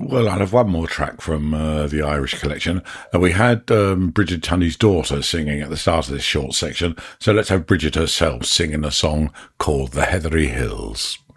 Well, I'll have one more track from the Irish collection. We had Bridget Tunney's daughter singing at the start of this short section, so let's have Bridget herself singing a song called The Heathery Hills.